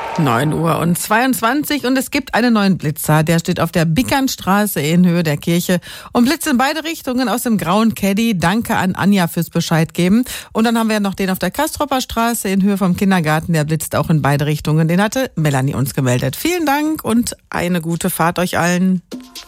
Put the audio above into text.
9:22 Uhr und es gibt einen neuen Blitzer. Der steht auf der Bickernstraße in Höhe der Kirche und blitzt in beide Richtungen aus dem grauen Caddy. Danke an Anja fürs Bescheid geben. Und dann haben wir noch den auf der Kastropper Straße in Höhe vom Kindergarten. Der blitzt auch in beide Richtungen. Den hatte Melanie uns gemeldet. Vielen Dank und eine gute Fahrt euch allen.